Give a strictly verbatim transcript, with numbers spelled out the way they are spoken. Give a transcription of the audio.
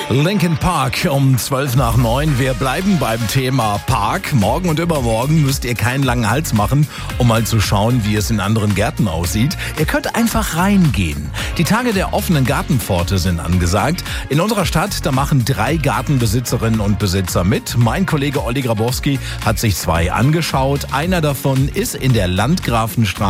Linkin Park um zwölf nach neun. Wir bleiben beim Thema Park. Morgen und übermorgen müsst ihr keinen langen Hals machen, um mal zu schauen, wie es in anderen Gärten aussieht. Ihr könnt einfach reingehen. Die Tage der offenen Gartenpforte sind angesagt. In unserer Stadt, da machen drei Gartenbesitzerinnen und Besitzer mit. Mein Kollege Olli Grabowski hat sich zwei angeschaut. Einer davon ist in der Landgrafenstraße